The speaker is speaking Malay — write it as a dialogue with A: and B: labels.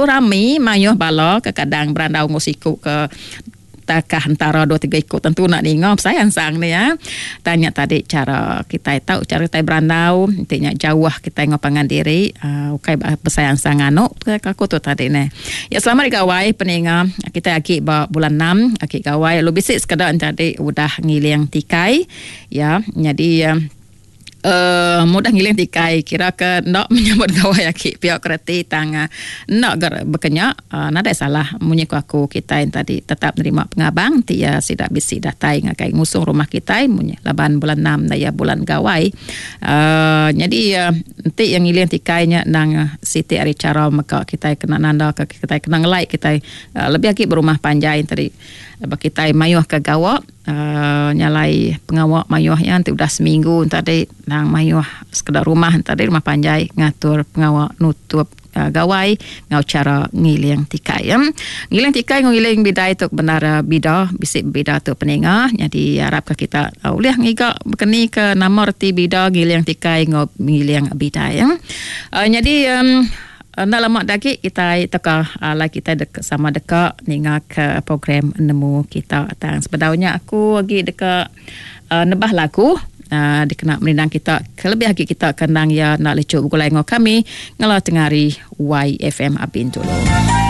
A: Lu rami mayuh bala kadang berandau ngosiku ke takah antara 2-3 ikut tentu nak ningop saya sang ni ya. Tanya tadi cara kita tahu cara kita berandau, intinya jauh kita ngopangan diri, ukai bersayang sang anu aku tu tadi ni. Ya selamat gawai peninga kita aki bulan 6 aki gawai lu bisik sekadar tadi udah ngiling tikai ya. Jadi mudah ngiling tikai kira ke nak menyambut gawai aki pihak kereti tang nak berkenyak nada salah munyi aku kita yang tadi tetap nerima pengabang tia sidak bisi datai ngakai ngusung rumah kita munyi laban bulan 6 daya bulan gawai jadi nanti yang ngiling tikainya nang siti ari cara maka kita kena nanda kita kena ngelai kita lebih aki berumah panjai tadi kita mayuh ke gawak nyalai pengawak mayuh yang udah seminggu tadi nang mayuh sekedar rumah tadi rumah panjai ngatur pengawak nutup gawai ngau cara ngiling tikai ngiling tikai ngiling bidai tu benar bida bisik bida tu peningah jadi harap ke kita boleh ngiga berkeni ke nama reti bida ngiling tikai ngau ngiling bidai jadi nak lama lagi kita teka lah kita sama dekat ninga ke program nemu kita tang sebenarnya aku lagi dekat nebah lagu dikenal menindang kita kelebih lagi kita kenang ya nak lecuk buku lain kami ngalah tengari YFM Abin dulu.